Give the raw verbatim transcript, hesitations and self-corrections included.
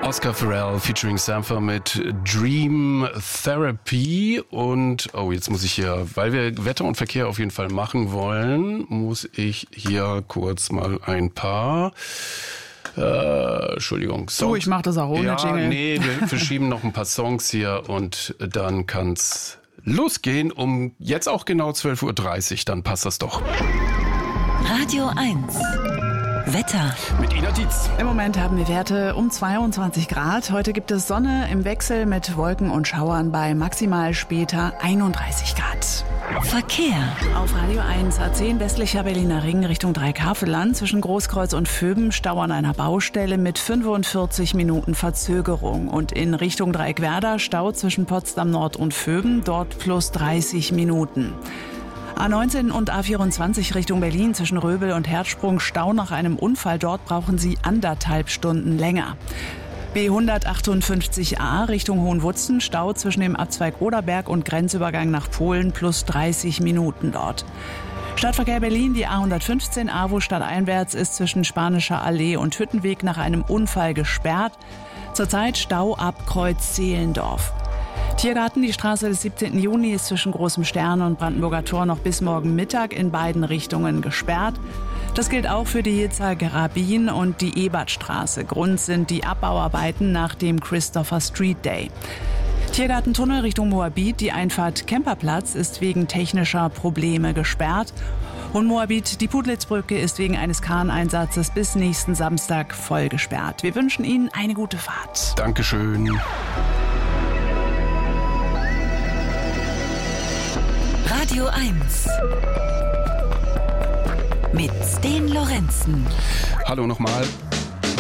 Oscar Pharrell featuring Sampha mit Dream Therapy. Und, oh, jetzt muss ich hier, weil wir Wetter und Verkehr auf jeden Fall machen wollen, muss ich hier kurz mal ein paar, äh, Entschuldigung. Songs. Du, ich mach das auch ohne ja, Jingle. Nee, wir verschieben noch ein paar Songs hier und dann kann's losgehen um jetzt auch genau zwölf Uhr dreißig, dann passt das doch. Radio eins. Wetter. Mit Ina Dietz. Im Moment haben wir Werte um zweiundzwanzig Grad. Heute gibt es Sonne im Wechsel mit Wolken und Schauern bei maximal später einunddreißig Grad. Verkehr. Auf Radio eins A zehn westlicher Berliner Ring Richtung Dreikafelland zwischen Großkreuz und Vöben Stau an einer Baustelle mit fünfundvierzig Minuten Verzögerung. Und in Richtung Dreieckwerder Stau zwischen Potsdam Nord und Vöben, dort plus dreißig Minuten. A neunzehn und A vierundzwanzig Richtung Berlin zwischen Röbel und Herzsprung Stau nach einem Unfall. Dort brauchen Sie anderthalb Stunden länger. B hundertachtundfünfzig A Richtung Hohenwutzen Stau zwischen dem Abzweig Oderberg und Grenzübergang nach Polen plus dreißig Minuten dort. Stadtverkehr Berlin, die A hundertfünfzehn A, wo stadteinwärts ist zwischen Spanischer Allee und Hüttenweg nach einem Unfall gesperrt. Zurzeit Stau ab Kreuz Zehlendorf. Tiergarten, die Straße des siebzehnten Juni ist zwischen Großem Stern und Brandenburger Tor noch bis morgen Mittag in beiden Richtungen gesperrt. Das gilt auch für die Hitzal-Gerabin und die Ebertstraße. Grund sind die Abbauarbeiten nach dem Christopher Street Day. Tiergartentunnel Richtung Moabit, die Einfahrt Kemperplatz ist wegen technischer Probleme gesperrt. Und Moabit, die Putlitz-Brücke ist wegen eines Kahneinsatzes bis nächsten Samstag voll gesperrt. Wir wünschen Ihnen eine gute Fahrt. Dankeschön. Radio eins. Mit Sten Lorenzen. Hallo nochmal.